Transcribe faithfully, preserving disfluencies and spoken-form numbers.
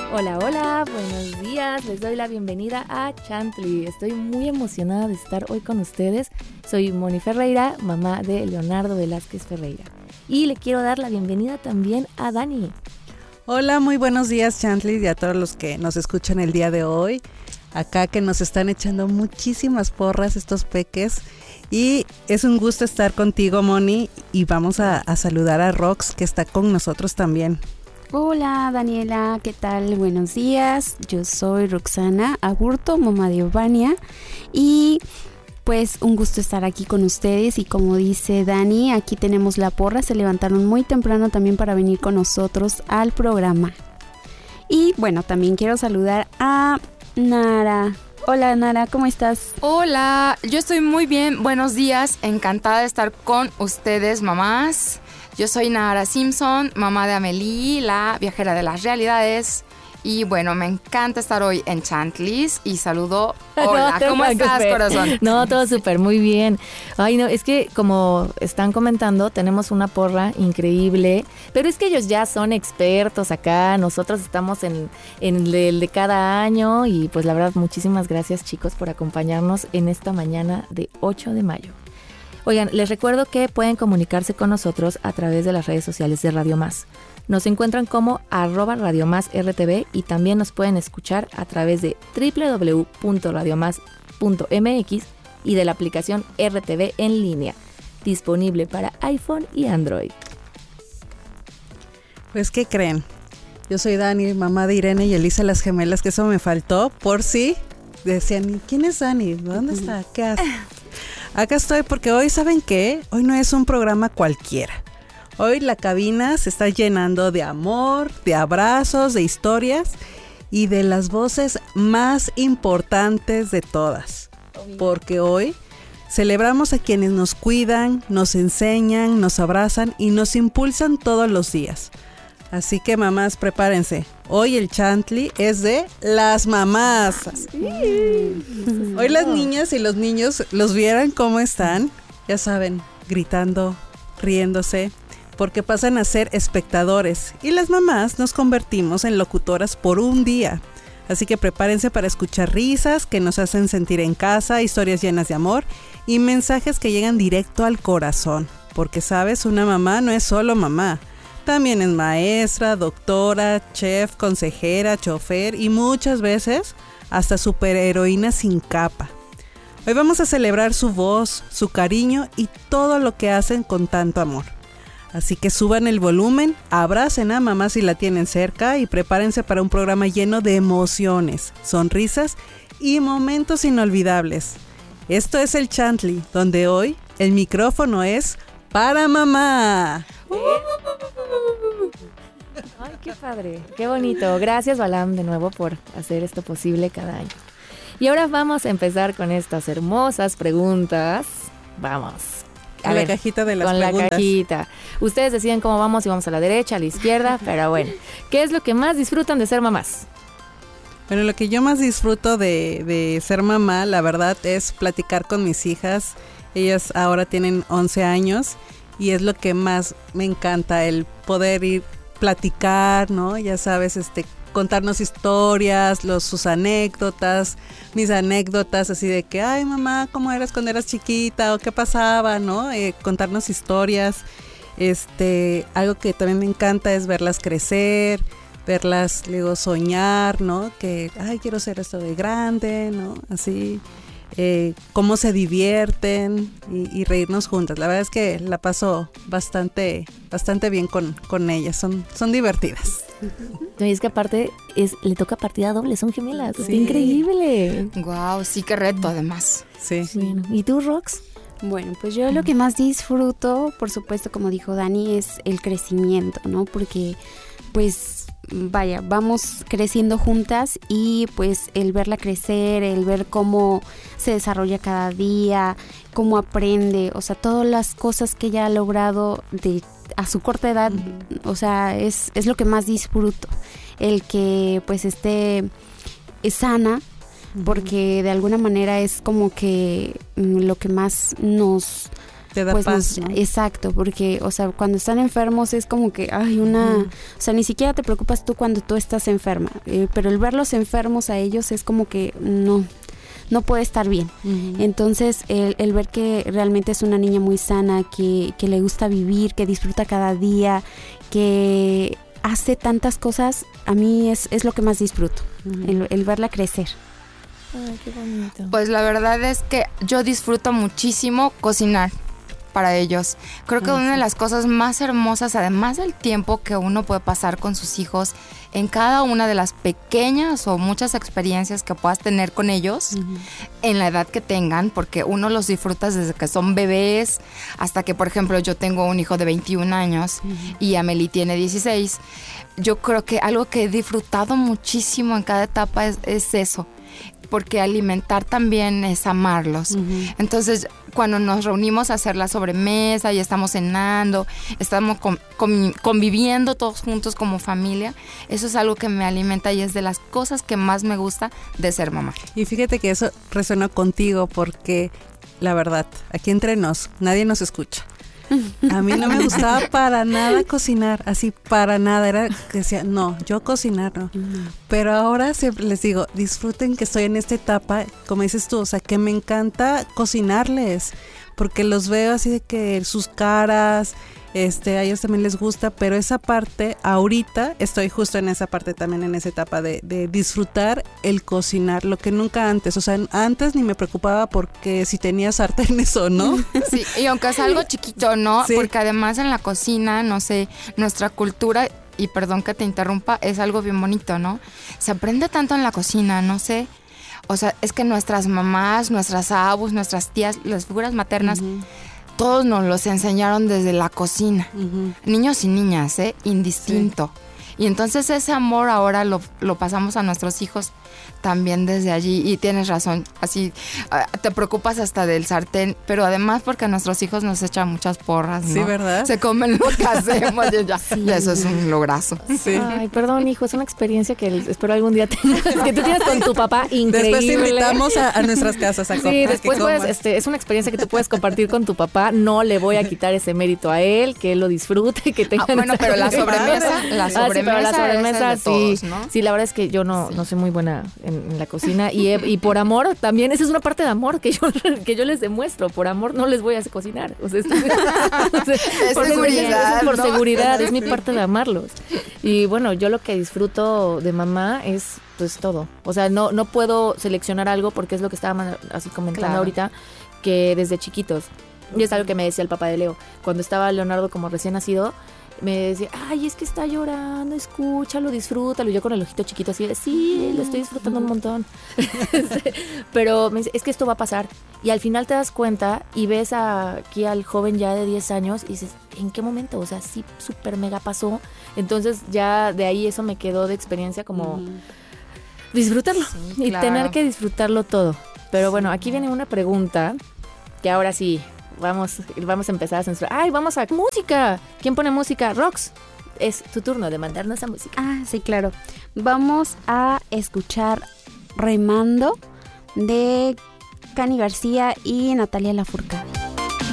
Hola, hola, buenos días, les doy la bienvenida a Chantly. Estoy muy emocionada de estar hoy con ustedes. Soy Moni Ferreira, mamá de Leonardo Velázquez Ferreira. Y le quiero dar la bienvenida también a Dani. Hola, muy buenos días, Chantly, y a todos los que nos escuchan el día de hoy. Acá que nos están echando muchísimas porras estos peques. Y es un gusto estar contigo, Moni, y vamos a, a saludar a Rox, que está con nosotros también. Hola Daniela, ¿qué tal? Buenos días, yo soy Roxana Aburto, mamá de Ovania, y pues un gusto estar aquí con ustedes. Y como dice Dani, aquí tenemos la porra, se levantaron muy temprano también para venir con nosotros al programa. Y bueno, también quiero saludar a Nara. Hola Nara, ¿cómo estás? Hola, yo estoy muy bien, buenos días, encantada de estar con ustedes, mamás. Yo soy Nara Simpson, mamá de Amelie, la viajera de las realidades. Y bueno, me encanta estar hoy en Chantlis y saludo. Hola, no, ¿cómo estás, corazón? No, todo súper, muy bien. Ay, no, es que como están comentando, tenemos una porra increíble, pero es que ellos ya son expertos acá, nosotros estamos en, en el de cada año y pues la verdad, muchísimas gracias, chicos, por acompañarnos en esta mañana de ocho de mayo. Oigan, les recuerdo que pueden comunicarse con nosotros a través de las redes sociales de Radio Más. Nos encuentran como arroba Radio Más R T V y también nos pueden escuchar a través de doble u doble u doble u punto radio más punto m x y de la aplicación R T V en línea, disponible para iPhone y Android. Pues, ¿qué creen? Yo soy Dani, mamá de Irene y Elisa, las gemelas, que eso me faltó, por si decían, ¿quién es Dani? ¿Dónde está? ¿Qué hace? Acá estoy porque hoy, ¿saben qué? Hoy no es un programa cualquiera. Hoy la cabina se está llenando de amor, de abrazos, de historias y de las voces más importantes de todas. Porque hoy celebramos a quienes nos cuidan, nos enseñan, nos abrazan y nos impulsan todos los días. Así que mamás, prepárense. Hoy el Chantly es de las mamás. Sí. Hoy las niñas y los niños los vieran cómo están, ya saben, gritando, riéndose, porque pasan a ser espectadores. Y las mamás nos convertimos en locutoras por un día. Así que prepárense para escuchar risas que nos hacen sentir en casa, historias llenas de amor y mensajes que llegan directo al corazón. Porque, ¿sabes? Una mamá no es solo mamá. También es maestra, doctora, chef, consejera, chofer y muchas veces hasta superheroína sin capa. Hoy vamos a celebrar su voz, su cariño y todo lo que hacen con tanto amor. Así que suban el volumen, abracen a mamá si la tienen cerca y prepárense para un programa lleno de emociones, sonrisas y momentos inolvidables. Esto es el Chantly, donde hoy el micrófono es para mamá. Ay, qué padre, qué bonito. Gracias, Balam, de nuevo por hacer esto posible cada año. Y ahora vamos a empezar con estas hermosas preguntas. Vamos. A Con ver, la cajita de las con preguntas. la cajita. Ustedes deciden cómo vamos, si vamos a la derecha, a la izquierda, pero bueno. ¿Qué es lo que más disfrutan de ser mamás? Bueno, lo que yo más disfruto de, de ser mamá, la verdad, es platicar con mis hijas. Ellas ahora tienen once años y es lo que más me encanta, el poder ir platicar, ¿no? Ya sabes, este, contarnos historias, los, sus anécdotas, mis anécdotas, así de que, ay mamá, ¿cómo eras cuando eras chiquita? O qué pasaba, ¿no? Eh, contarnos historias. Este, algo que también me encanta es verlas crecer, verlas luego soñar, ¿no? Que, ay, quiero ser esto de grande, ¿no? Así, eh, cómo se divierten y, y reírnos juntas. La verdad es que la paso bastante, bastante bien con, con ellas, son, son divertidas. Y es que aparte es, le toca partida doble, son gemelas, Sí. está increíble. Guau, sí, qué reto además. Sí. Bueno, ¿y tú, Rox? Bueno, pues yo lo que más disfruto, por supuesto, como dijo Dani, es el crecimiento, ¿no? Porque, pues, vaya, vamos creciendo juntas y pues el verla crecer, el ver cómo se desarrolla cada día, cómo aprende, o sea, todas las cosas que ella ha logrado de, a su corta edad, uh-huh. O sea, es, es lo que más disfruto, el que pues esté sana, porque de alguna manera es como que lo que más nos Te da pues paz, nos- ¿no? exacto, porque, o sea, cuando están enfermos es como que hay una, Ujú. o sea, ni siquiera te preocupas tú cuando tú estás enferma, eh, pero el verlos enfermos a ellos es como que no, no puede estar bien. Ujú. Entonces, el, el ver que realmente es una niña muy sana, que, que le gusta vivir, que disfruta cada día, que hace tantas cosas, a mí es, es lo que más disfruto, Ujú. el, el verla crecer. Ay, qué bonito. Pues la verdad es que yo disfruto muchísimo cocinar para ellos. Creo que Ah, una sí. de las cosas más hermosas, además del tiempo que uno puede pasar con sus hijos, en cada una de las pequeñas o muchas experiencias que puedas tener con ellos, Ujú. en la edad que tengan, porque uno los disfrutas desde que son bebés hasta que, por ejemplo, yo tengo un hijo de veintiún años y Amelie tiene dieciséis. Yo creo que algo que he disfrutado muchísimo en cada etapa es, es eso, porque alimentar también es amarlos. Ujú. Entonces, cuando nos reunimos a hacer la sobremesa y estamos cenando, estamos con- con- conviviendo todos juntos como familia, eso es algo que me alimenta y es de las cosas que más me gusta de ser mamá. Y fíjate que eso resuena contigo porque la verdad, aquí entre nos, nadie nos escucha. A mí no me gustaba para nada cocinar, así para nada, era que decía, no, yo cocinar no. Pero ahora siempre les digo, disfruten que estoy en esta etapa, como dices tú, o sea, que me encanta cocinarles, porque los veo así de que sus caras, este, a ellos también les gusta, pero esa parte, ahorita estoy justo en esa parte también, en esa etapa de, de disfrutar el cocinar, lo que nunca antes, o sea, antes ni me preocupaba porque si tenía sartenes o no. Sí, y aunque es algo chiquito, ¿no? Sí. Porque además en la cocina, no sé, nuestra cultura, y perdón que te interrumpa, es algo bien bonito, ¿no? Se aprende tanto en la cocina, no sé. O sea, es que nuestras mamás, nuestras abus, nuestras tías, las figuras maternas, Ujú, todos nos los enseñaron desde la cocina. ujú. Niños y niñas, ¿eh? Indistinto. Y entonces ese amor ahora lo, lo pasamos a nuestros hijos también desde allí. Y tienes razón, así ah, te preocupas hasta del sartén, pero además porque nuestros hijos nos echan muchas porras, ¿no? Sí, ¿verdad? Se comen lo que hacemos y ya. Y eso es un lograzo. Sí. Ay, perdón, hijo, es una experiencia que el- espero algún día tengas, que tú tienes con tu papá increíble. Después te invitamos a, a nuestras casas a comer. Sí, a que después puedes, comas. este, es una experiencia que tú puedes compartir con tu papá. No le voy a quitar ese mérito a él, que él lo disfrute, que tenga. Ah, bueno, pero la sobremesa, la Ah, sí, pero sobremesa, la sobremesa, esa es de sí. todos, ¿no? Sí, la verdad es que yo no, no soy muy buena en, en la cocina y, he- y por amor también, esa es una parte de amor que yo, que yo les demuestro. Por amor no les voy a cocinar. O sea, es, o sea, Es por seguridad, es por ¿no? seguridad, es mi parte de amarlos. Y bueno, yo lo que disfruto de mamá es pues todo. O sea, no, no puedo seleccionar algo porque es lo que estaba así comentando Claro. ahorita, que desde chiquitos. Y es algo que me decía el papá de Leo. Cuando estaba Leonardo como recién nacido, me decía, ay, es que está llorando, escúchalo, disfrútalo. Y yo con el ojito chiquito así de, sí, lo estoy disfrutando un montón. Este, Pero me dice, es que esto va a pasar. Y al final te das cuenta y ves a- aquí al joven ya de diez años y dices, ¿en qué momento? O sea, sí, súper mega pasó. Entonces ya de ahí eso me quedó de experiencia como Ujú. disfrutarlo Sí, y claro. tener que disfrutarlo todo. Pero bueno, aquí viene una pregunta que ahora sí, vamos, vamos a empezar a censurar. ¡Ay, vamos a música! ¿Quién pone música? Rox, es tu turno de mandarnos a música. Ah, sí, claro. Vamos a escuchar Remando de Cani García y Natalia Lafourcade.